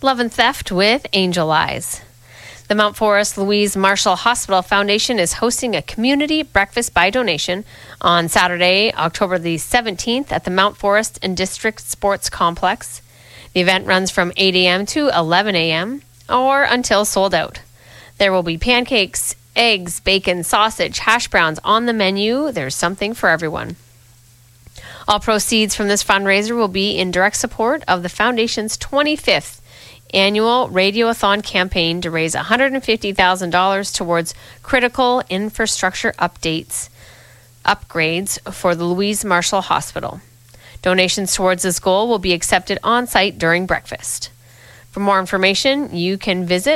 Love and Theft with Angel Eyes. The Mount Forest Louise Marshall Hospital Foundation is hosting a community breakfast by donation on Saturday, October the 17th at the Mount Forest and District Sports Complex. The event runs from 8 a.m. to 11 a.m. or until sold out. There will be pancakes, eggs, bacon, sausage, hash browns on the menu. There's something for everyone. All proceeds from this fundraiser will be in direct support of the Foundation's 25th annual Radiothon campaign to raise $150,000 towards critical infrastructure upgrades for the Louise Marshall Hospital. Donations towards this goal will be accepted on-site during breakfast. For more information, you can visit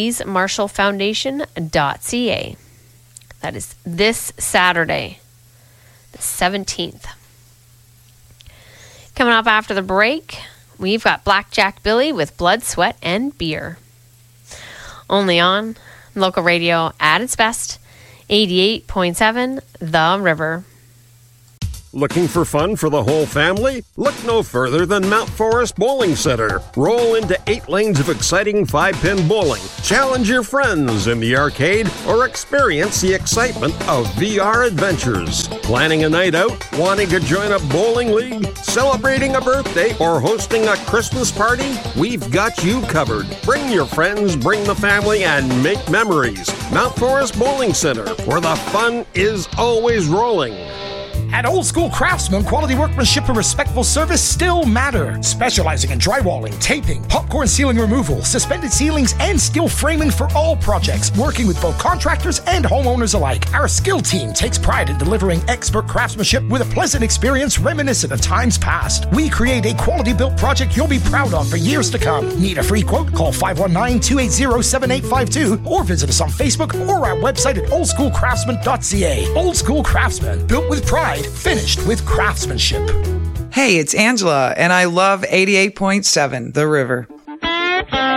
louisemarshallfoundation.ca. That is this Saturday, the 17th. Coming up after the break, we've got Blackjack Billy with Blood, Sweat, and Beer. Only on local radio at its best, 88.7 The River. Looking for fun for the whole family? Look no further than Mount Forest Bowling Center. Roll into 8 lanes of exciting 5-pin bowling. Challenge your friends in the arcade or experience the excitement of VR adventures. Planning a night out? Wanting to join a bowling league? Celebrating a birthday or hosting a Christmas party? We've got you covered. Bring your friends, bring the family, and make memories. Mount Forest Bowling Center, where the fun is always rolling. At Old School Craftsman, quality workmanship and respectful service still matter. Specializing in drywalling, taping, popcorn ceiling removal, suspended ceilings, and steel framing for all projects, working with both contractors and homeowners alike. Our skilled team takes pride in delivering expert craftsmanship with a pleasant experience reminiscent of times past. We create a quality-built project you'll be proud of for years to come. Need a free quote? Call 519-280-7852 or visit us on Facebook or our website at oldschoolcraftsman.ca. Old School Craftsman, built with pride, finished with craftsmanship. Hey, it's Angela, and I love 88.7 The River.